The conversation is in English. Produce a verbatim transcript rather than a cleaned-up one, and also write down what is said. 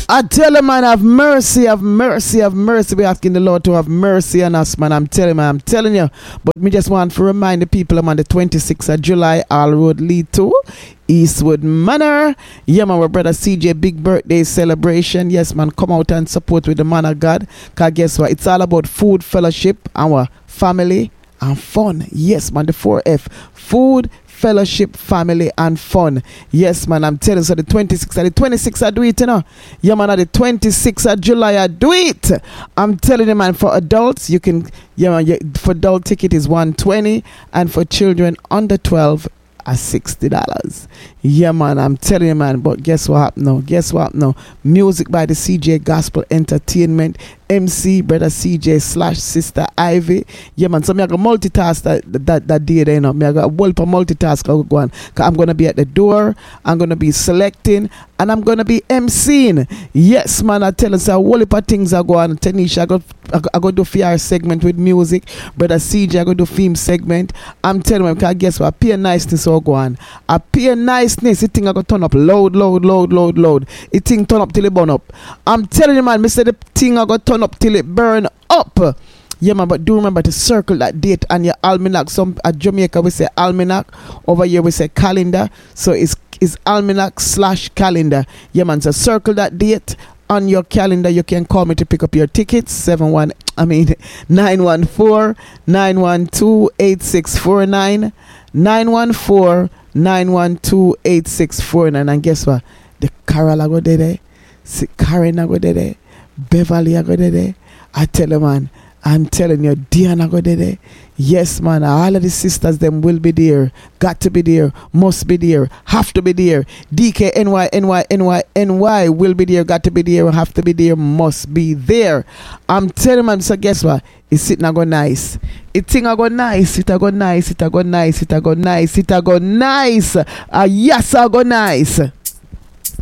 I tell him, man, have mercy, have mercy, have mercy. We're asking the Lord to have mercy on us, man. I'm telling man, I'm telling you. But me just want to remind the people, I'm on the twenty-sixth of July, All Road lead to Eastwood Manor. Yeah, man, our brother C J, big birthday celebration. Yes, man, come out and support with the man of God. Because guess what? It's all about food, fellowship, our family, and fun. Yes, man, the four F. Food, fellowship, family, and fun. Yes, man, I'm telling you. So the twenty-sixth, the twenty-sixth, I do it, you know. Yeah, man, the twenty-sixth of July, I do it. I'm telling you, man, for adults, you can, yeah, man, yeah, for adult ticket is one hundred twenty dollars, and for children under twelve, at sixty dollars. Yeah, man, I'm telling you, man. But guess what happened now? Guess what happened now? Music by the C J Gospel Entertainment. M C, brother C J slash sister Ivy. Yeah, man. So me I got multitask that that, that day there, you know. Me I got a whole of multitask I go on. Cause I'm gonna be at the door, I'm gonna be selecting, and I'm gonna be MCing. Yes, man, I tell us a whole heap of things I go on. Tanisha, I go I go, I go do F R segment with music. Brother C J, I go do film segment. I'm telling you, because guess what? Pure niceness all go on. A pure niceness, it thing I go turn up loud, loud, loud, loud, loud. It thing turn up till it burn up. I'm telling you, man, me say the thing I go turn up till it burn up. Yeah, man, but do remember to circle that date on your almanac. Some at Jamaica we say almanac, over here we say calendar. So it's it's almanac slash calendar. Yeah, man, so circle that date on your calendar. You can call me to pick up your tickets. seven one I mean nine one four, nine one two, eight six four nine. nine one four, nine one two, eight six four nine. And guess what? The Carol I go there. Karen I go there. Beverly I go there. I tell you, man, I'm telling you, Diana go there. Yes, man, all of the sisters them will be there. Got to be there. Must be there. Have to be there. D K N Y N Y N Y N Y will be there. Got to be there. Have to be there. Must be there. I'm telling you, man, so guess what? It's sitting I go nice. It thing I go nice. It I go nice. It I go nice. It I go nice. It I go nice. Ah, yes, I go nice.